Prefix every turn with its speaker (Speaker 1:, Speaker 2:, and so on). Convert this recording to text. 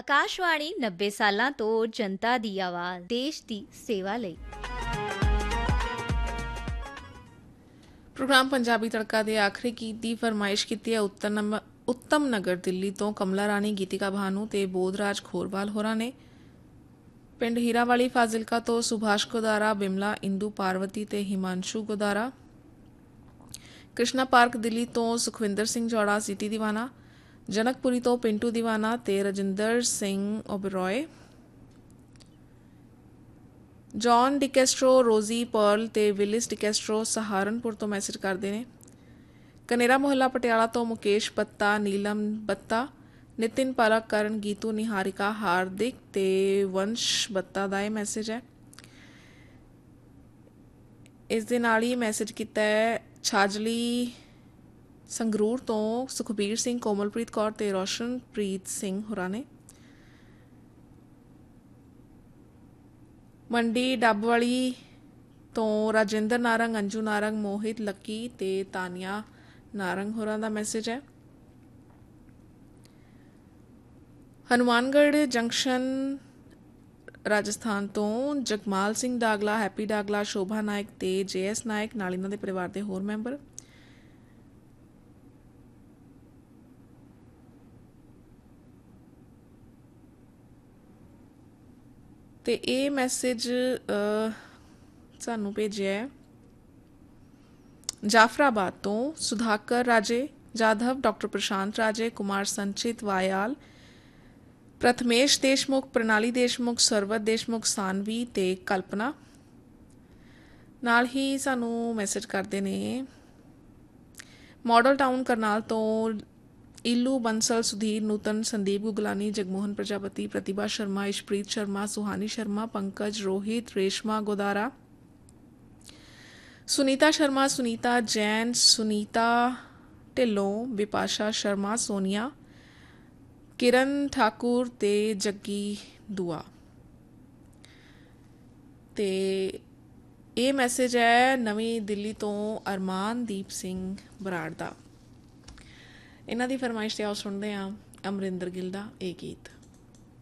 Speaker 1: ਆਕਾਸ਼ਵਾਣੀ 90 ਸਾਲਾਂ ਤੋਂ ਜਨਤਾ ਦੀ ਆਵਾਜ਼, ਦੇਸ਼ ਦੀ ਸੇਵਾ ਲਈ।
Speaker 2: ਪ੍ਰੋਗਰਾਮ ਪੰਜਾਬੀ ਤੜਕਾ ਦੇ ਆਖਰੀ ਗੀਤ ਦੀ ਫਰਮਾਇਸ਼ ਕੀਤੀ ਹੈ ਉੱਤਮ ਨਗਰ ਦਿੱਲੀ ਤੋਂ ਕਮਲਾ ਰਾਣੀ, ਗੀਤਿਕਾ ਭਾਨੂ ਤੇ ਬੋਧਰਾਜ ਖੋਰਵਾਲ ਹੋਰਾਂ ਨੇ। ਪਿੰਡ ਹੀਰਾਵਾਲੀ ਫਾਜ਼ਿਲਕਾ ਤੋਂ ਸੁਭਾਸ਼ ਗੋਦਾਰਾ, ਬਿਮਲਾ, ਇੰਦੂ ਪਾਰਵਤੀ ਤੇ ਹਿਮਾਂਸ਼ੂ ਗੋਦਾਰਾ। ਕ੍ਰਿਸ਼ਨਾ ਪਾਰਕ ਦਿੱਲੀ ਤੋਂ ਸੁਖਵਿੰਦਰ ਸਿੰਘ ਜੌੜਾ, ਸਿਟੀ ਦੀਵਾਨਾ। ਜਨਕਪੁਰੀ ਤੋਂ ਪਿੰਟੂ ਦੀਵਾਨਾ ਤੇ ਰਜਿੰਦਰ ਸਿੰਘ ਓਬਰੋਏ। ਜੌਨ ਡਿਕੈਸਟਰੋ, ਰੋਜ਼ੀ ਪਰਲ ਤੇ ਵਿਲਿਸ ਡਿਕੈਸਟਰੋ ਸਹਾਰਨਪੁਰ ਤੋਂ ਮੈਸੇਜ ਕਰਦੇ ਨੇ। ਕਨੇਰਾ ਮੁਹੱਲਾ ਪਟਿਆਲਾ ਤੋਂ ਮੁਕੇਸ਼ ਬੱਤਾ, ਨੀਲਮ ਬੱਤਾ, ਨਿਤਿਨ ਪਾਲਕ, ਕਰਨ, ਗੀਤੂ, ਨਿਹਾਰਿਕਾ, ਹਾਰਦਿਕ ਤੇ ਵੰਸ਼ ਬੱਤਾ ਦਾ ਇਹ ਮੈਸੇਜ ਹੈ। ਇਸ ਦੇ ਨਾਲ ਹੀ ਮੈਸੇਜ ਕੀਤਾ ਹੈ ਛਾਜਲੀ ਸੰਗਰੂਰ ਤੋਂ ਸੁਖਬੀਰ ਸਿੰਘ, ਕੋਮਲਪ੍ਰੀਤ ਕੌਰ ਤੇ ਰੋਸ਼ਨਪ੍ਰੀਤ ਸਿੰਘ ਹੋਰਾਂ ਨੇ। ਮੰਡੀ ਡੱਬਵਾਲੀ ਤੋਂ ਰਾਜਿੰਦਰ ਨਾਰੰਗ, ਅੰਜੂ ਨਾਰੰਗ, ਮੋਹਿਤ, ਲੱਕੀ ਤੇ ਤਾਨੀਆ ਨਾਰੰਗ ਹੋਰਾਂ ਦਾ ਮੈਸੇਜ ਹੈ। ਹਨੂਮਾਨਗੜ੍ਹ ਜੰਕਸ਼ਨ ਰਾਜਸਥਾਨ ਤੋਂ ਜਗਮਾਲ ਸਿੰਘ ਡਾਗਲਾ, ਹੈਪੀ ਡਾਗਲਾ, ਸ਼ੋਭਾ ਨਾਇਕ ਤੇ JS ਨਾਇਕ ਨਾਲ ਇਹਨਾਂ ਦੇ ਪਰਿਵਾਰ ਦੇ ਹੋਰ ਮੈਂਬਰ। ਤੇ ਇਹ ਮੈਸੇਜ ਸਾਨੂੰ ਭੇਜਿਆ ਜਾਫਰਾਬਾਦ ਤੋਂ ਸੁਧਾਕਰ ਰਾਜੇ ਜਾਧਵ, ਡਾਕਟਰ ਪ੍ਰਸ਼ਾਂਤ ਰਾਜੇ, ਕੁਮਾਰ ਸੰਚਿਤ ਵਾਇਆਲ, ਪ੍ਰਥਮੇਸ਼ ਦੇਸ਼ਮੁਖ, ਪ੍ਰਣਾਲੀ ਦੇਸ਼ਮੁਖ, ਸਰਵਤ ਦੇਸ਼ਮੁਖ, ਸਾਨਵੀ ਤੇ ਕਲਪਨਾ। ਨਾਲ ਹੀ ਸਾਨੂੰ ਮੈਸੇਜ ਕਰਦੇ ਨੇ ਮਾਡਲ ਟਾਊਨ ਕਰਨਾਲ ਤੋਂ ਇਲੂ ਬੰਸਲ, ਸੁਧੀਰ, ਨੂਤਨ, ਸੰਦੀਪ ਗੁਗਲਾਨੀ, ਜਗਮੋਹਨ ਪ੍ਰਜਾਪਤੀ, ਪ੍ਰਤਿਭਾ ਸ਼ਰਮਾ, ਇਸ਼ਪ੍ਰੀਤ ਸ਼ਰਮਾ, ਸੁਹਾਨੀ ਸ਼ਰਮਾ, ਪੰਕਜ, ਰੋਹਿਤ, ਰੇਸ਼ਮਾ ਗੋਦਾਰਾ, ਸੁਨੀਤਾ ਸ਼ਰਮਾ, ਸੁਨੀਤਾ ਜੈਨ, ਸੁਨੀਤਾ ਢਿੱਲੋਂ, ਵਿਪਾਸ਼ਾ ਸ਼ਰਮਾ, ਸੋਨੀਆ, ਕਿਰਨ ਠਾਕੁਰ ਤੇ ਜੱਗੀ ਦੁਆ। ਤੇ ਇਹ ਮੈਸੇਜ ਹੈ ਨਵੀਂ ਦਿੱਲੀ ਤੋਂ ਅਰਮਾਨਦੀਪ ਸਿੰਘ ਬਰਾੜ ਦਾ। ਇਹਨਾਂ ਦੀ ਫਰਮਾਇਸ਼ ਤੇ ਆਓ ਸੁਣਦੇ ਹਾਂ ਅਮਰਿੰਦਰ ਗਿੱਲ ਦਾ ਇਹ ਗੀਤ।